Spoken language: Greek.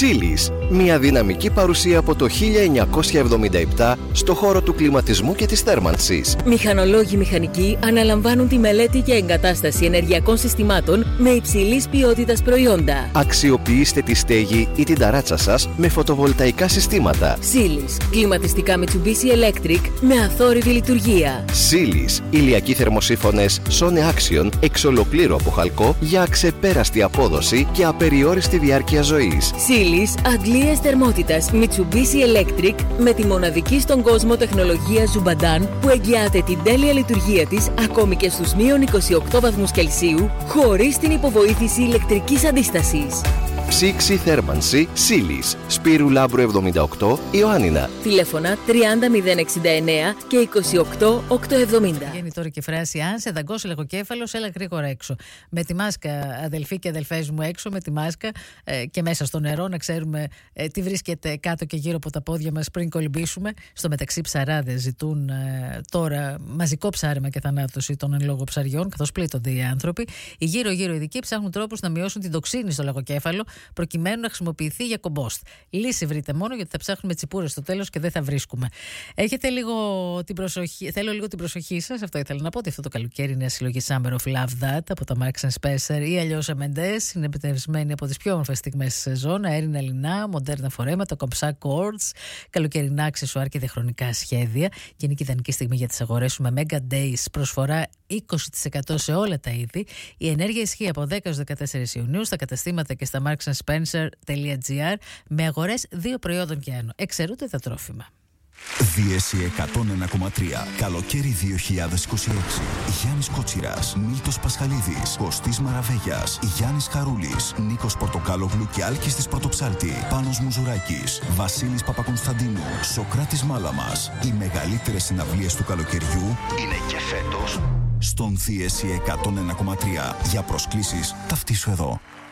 Σίλις, μια δυναμική παρουσία από το 1977 στο χώρο του κλιματισμού και της θέρμανσης. Μηχανολόγοι μηχανικοί αναλαμβάνουν τη μελέτη και εγκατάσταση ενεργειακών συστημάτων με υψηλής ποιότητας προϊόντα. Αξιοποιήστε τη στέγη ή την ταράτσα σας με φωτοβολταϊκά συστήματα. Σίλις, κλιματιστικά Mitsubishi Electric με αθόρυβη λειτουργία. Σίλις, ηλιακοί θερμοσύφωνες Sone Action εξ ολοκλήρου από χαλκό για αξεπέραστη απόδοση και απεριόριστη διάρκεια ζωής. Σίλις, αντλίες θερμότητας Mitsubishi Electric με τη μοναδική στον κόσμο τεχνολογία Zubadan που εγγυάται την τέλεια λειτουργία της ακόμη και στους μείον 28 βαθμούς Κελσίου χωρίς την υποβοήθηση ηλεκτρικής αντίστασης. Ψήξη θέρμανση Σίλις, Σπύρου Λάμπρου 78, Ιωάννινα. Τηλέφωνα 30 069 και 28 870. Βγαίνει τώρα και φράση: αν σε δαγκώσει λαγοκέφαλος, έλα γρήγορα έξω. Με τη μάσκα, αδελφοί και αδελφές μου, έξω με τη μάσκα και μέσα στο νερό, να ξέρουμε τι βρίσκεται κάτω και γύρω από τα πόδια μας πριν κολυμπήσουμε. Στο μεταξύ, ψαράδες ζητούν τώρα μαζικό ψάρεμα και θανάτωση των εν λόγω ψαριών, καθώς πλήττονται οι άνθρωποι. Οι γύρω-γύρω ειδικοί ψάχνουν τρόπους να μειώσουν την τοξίνη στο λαγοκέφαλο, προκειμένου να χρησιμοποιηθεί για κομπόστ. Λύση βρείτε μόνο, γιατί θα ψάχνουμε τσιπούρες στο τέλος και δεν θα βρίσκουμε. Έχετε λίγο την προσοχή, θέλω λίγο την προσοχή σας. Αυτό ήθελα να πω, ότι αυτό το καλοκαίρι είναι συλλογή Summer of Love That από τα Marks & Spencer ή αλλιώς Mendes. Είναι επιτευσμένη από τις πιο όμορφες στιγμές της σεζόν. Αέρινα λινά, μοντέρνα φορέματα, κομψά cords, καλοκαιρινά αξεσουάρ και διαχρονικά σχέδια. Και είναι και ιδανική στιγμή για τις αγορές με Mega Days. Προσφορά 20% σε όλα τα είδη. Η ενέργεια ισχύει από 10 έως 14 Ιουνίου στα καταστήματα και στα marksandspencer.gr με αγορές 2 προϊόντων και άνω. Εξαιρούνται τα τρόφιμα. Δίεση 101,3. Καλοκαίρι 2026. Γιάννης Κότσιρας, Μίλτος Πασχαλίδης, Κωστής Μαραβέγιας, Γιάννης Χαρούλης, Νίκος Πορτοκάλογλου και Άλκης της Πρωτοψάλτη, Πάνος Μουζουράκης, Βασίλης Παπακονσταντίνου, Σοκράτης Μάλαμας. Οι μεγαλύτερες συναυλίες του καλοκαιριού είναι και φέτος στον Δίεση 101,3. Για προσκλήσεις ταυτίσου εδώ.